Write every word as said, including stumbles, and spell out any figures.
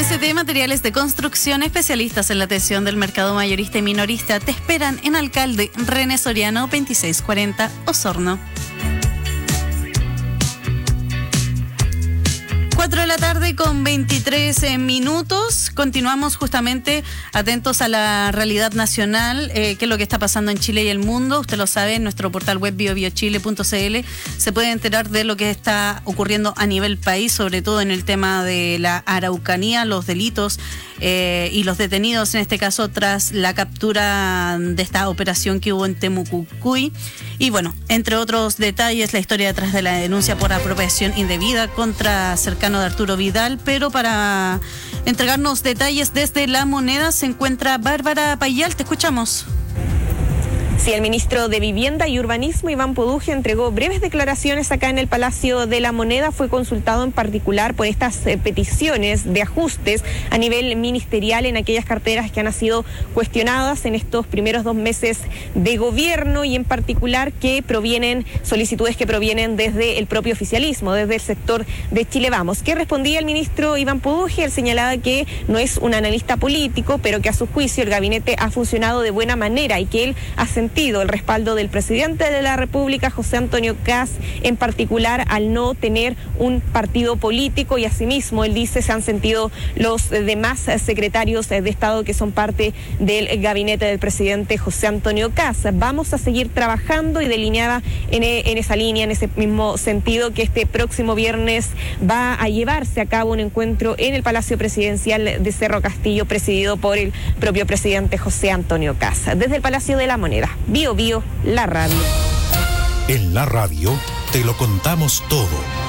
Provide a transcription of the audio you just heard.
S T Materiales de Construcción, especialistas en la atención del mercado mayorista y minorista, te esperan en Alcalde René Soriano veintiséis cuarenta, Osorno. cuatro de la tarde con veintitrés minutos. Continuamos justamente atentos a la realidad nacional, eh, qué es lo que está pasando en Chile y el mundo. Usted lo sabe, en nuestro portal web bio bio chile punto c l se puede enterar de lo que está ocurriendo a nivel país, sobre todo en el tema de la Araucanía, los delitos eh, y los detenidos, en este caso tras la captura de esta operación que hubo en Temucucuy. Y bueno, entre otros detalles, la historia detrás de la denuncia por apropiación indebida contra cercano de Arturo Vidal. Pero para entregarnos detalles desde La Moneda se encuentra Bárbara Payal. Te escuchamos. Sí, el ministro de Vivienda y Urbanismo, Iván Poduje, entregó breves declaraciones acá en el Palacio de la Moneda. Fue consultado en particular por estas eh, peticiones de ajustes a nivel ministerial en aquellas carteras que han sido cuestionadas en estos primeros dos meses de gobierno, y en particular que provienen, solicitudes que provienen desde el propio oficialismo, desde el sector de Chile Vamos. ¿Qué respondía el ministro Iván Poduje? Él señalaba que no es un analista político, pero que a su juicio el gabinete ha funcionado de buena manera y que él ha sentido el respaldo del presidente de la República, José Antonio Kast, en particular al no tener un partido político, y asimismo él dice se han sentido los demás secretarios de Estado que son parte del gabinete del presidente José Antonio Kast. Vamos a seguir trabajando, y delineaba en, en esa línea, en ese mismo sentido, que este próximo viernes va a llevarse a cabo un encuentro en el Palacio Presidencial de Cerro Castillo, presidido por el propio presidente José Antonio Kast. Desde el Palacio de la Moneda, Bio Bio, la radio. En la radio te lo contamos todo.